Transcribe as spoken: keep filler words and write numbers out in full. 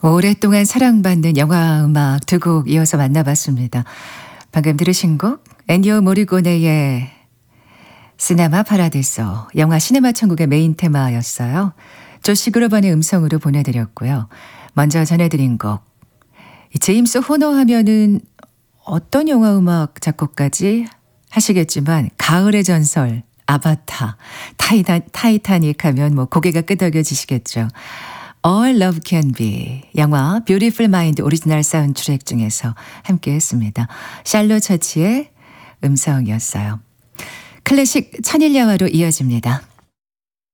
오랫동안 사랑받는 영화 음악 두 곡 이어서 만나봤습니다. 방금 들으신 곡 엔니오 모리코네의 시네마 파라디소, 영화 시네마 천국의 메인 테마였어요. 조시 그로번의 음성으로 보내드렸고요. 먼저 전해드린 곡, 제임스 호너 하면은 어떤 영화 음악 작곡까지 하시겠지만 가을의 전설, 아바타, 타이타, 타이타닉 하면 뭐 고개가 끄덕여지시겠죠. All Love Can Be, 영화 Beautiful Mind 오리지널 사운드트랙 중에서 함께 했습니다. 샬로 처치의 음성이었어요. 클래식 천일야화로 이어집니다.